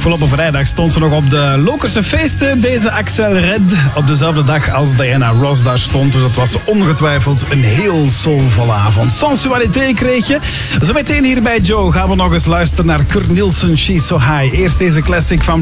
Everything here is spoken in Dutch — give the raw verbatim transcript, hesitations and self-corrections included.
Afgelopen vrijdag stond ze nog op de Lokerse feesten, deze Axel Red. Op dezelfde dag als Diana Ross daar stond. Dus dat was ongetwijfeld een heel soulvolle avond. Sensualiteit kreeg je. Zometeen hier bij Joe gaan we nog eens luisteren naar Kurt Nielsen, She's So High. Eerst deze classic van